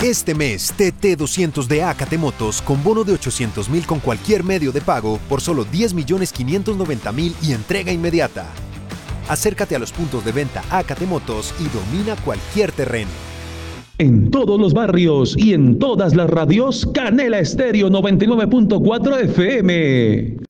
Este mes, TT200 de Acate Motos con bono de 800,000 con cualquier medio de pago por solo 10,590,000 y entrega inmediata. Acércate a los puntos de venta Acate Motos y domina cualquier terreno. En todos los barrios y en todas las radios, Canela Estéreo 99.4 FM.